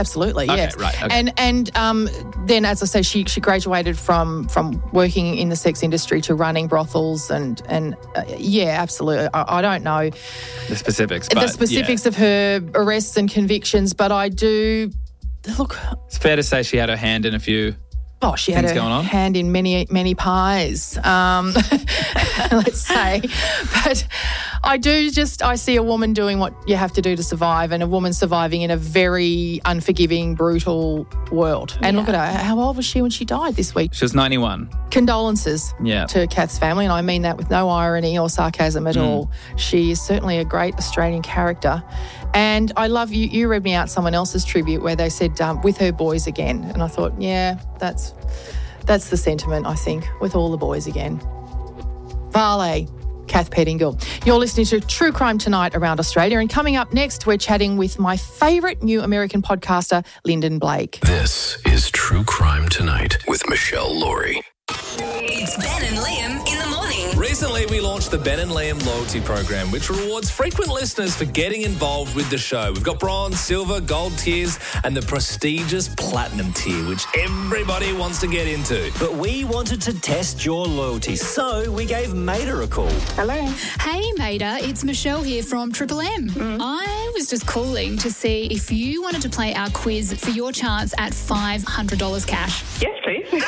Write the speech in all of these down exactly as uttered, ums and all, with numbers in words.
Absolutely, Okay, yes. right, okay. And and um, then, as I say, she she graduated from from working in the sex industry to running brothels and and uh, yeah, absolutely. I, I don't know The specifics, but the specifics yeah. of her arrests and convictions, but I do look. It's fair to say she had her hand in a few. Oh, she had Things her going on? hand in many, many pies, um, let's say. But I do just, I see a woman doing what you have to do to survive, and a woman surviving in a very unforgiving, brutal world. And look at her. How old was she when she died this week? She was ninety-one. Condolences Yeah. to Kath's family, and I mean that with no irony or sarcasm at Mm. all. She is certainly a great Australian character. And I love you. You read me out someone else's tribute where they said, um, with her boys again. And I thought, yeah, that's that's the sentiment, I think, with all the boys again. Vale, Kath Pettingill. You're listening to True Crime Tonight around Australia. And coming up next, we're chatting with my favourite new American podcaster, Lyndon Blake. This is True Crime Tonight with Michelle Laurie. It's Ben and Liam in the morning. Recently, we launched the Ben and Liam Loyalty Program, which rewards frequent listeners for getting involved with the show. We've got bronze, silver, gold tiers, and the prestigious platinum tier, which everybody wants to get into. But we wanted to test your loyalty, so we gave Maida a call. Hello. Hey, Maida, it's Michelle here from Triple M. Mm. I was just calling to see if you wanted to play our quiz for your chance at five hundred dollars cash. Yes, please.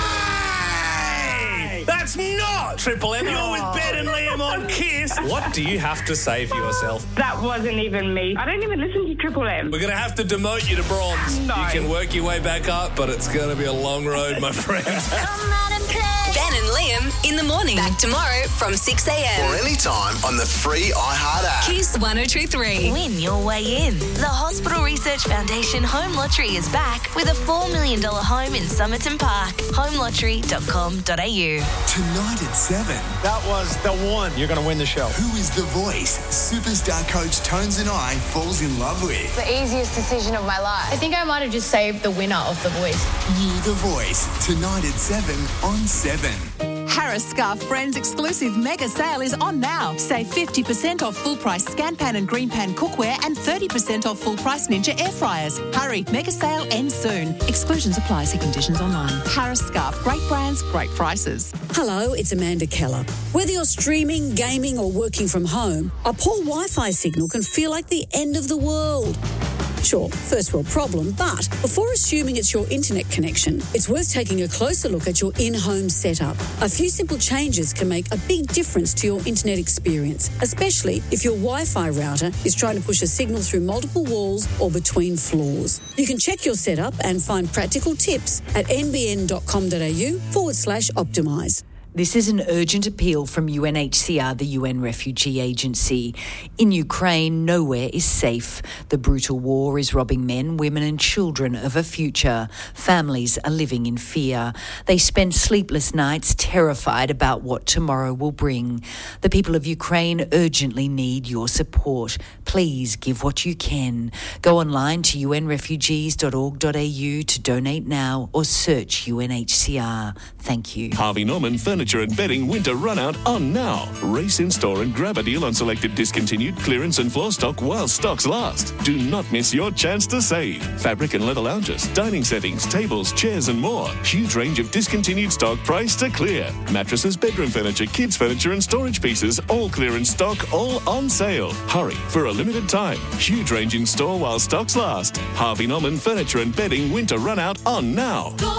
That's not Triple M. You're with Ben and Liam on Kiss. What do you have to say for yourself? That wasn't even me. I don't even listen to Triple M. We're going to have to demote you to bronze. No. You can work your way back up, but it's going to be a long road, my friend. Come on and play. Ben and Liam in the morning. Back tomorrow from six a.m. Or anytime on the free iHeart app. Kiss one oh two three. Win your way in. The Hospital Research Foundation Home Lottery is back with a four million dollars home in Somerton Park. home lottery dot com dot a u. Tonight at seven. That was the one. You're going to win the show. Who is the voice superstar coach Tones and I falls in love with? The easiest decision of my life. I think I might have just saved the winner of The Voice. You the voice. Tonight at seven on seven. Harris Scarf Friends exclusive mega sale is on now. Save fifty percent off full price Scan Pan and Green Pan cookware and thirty percent off full price Ninja air fryers. Hurry, mega sale ends soon. Exclusions apply. See conditions online. Harris Scarf, great brands, great prices. Hello, it's Amanda Keller. Whether you're streaming, gaming or working from home, a poor Wi-Fi signal can feel like the end of the world. Sure, first world problem, but before assuming it's your internet connection, it's worth taking a closer look at your in-home setup. A few simple changes can make a big difference to your internet experience, especially if your Wi-Fi router is trying to push a signal through multiple walls or between floors. You can check your setup and find practical tips at nbn.com.au forward slash optimise. This is an urgent appeal from U N H C R, the U N Refugee Agency. In Ukraine, nowhere is safe. The brutal war is robbing men, women and children of a future. Families are living in fear. They spend sleepless nights terrified about what tomorrow will bring. The people of Ukraine urgently need your support. Please give what you can. Go online to u n refugees dot org dot a u to donate now or search U N H C R. Thank you. Harvey Norman Furniture and Bedding Winter Run Out on now. Race in store and grab a deal on selected discontinued clearance and floor stock while stocks last. Do not miss your chance to save. Fabric and leather lounges, dining settings, tables, chairs and more. Huge range of discontinued stock priced to clear. Mattresses, bedroom furniture, kids furniture and storage pieces, all clearance stock, all on sale. Hurry for a limited time. Huge range in store while stocks last. Harvey Norman Furniture and Bedding Winter Run Out on now.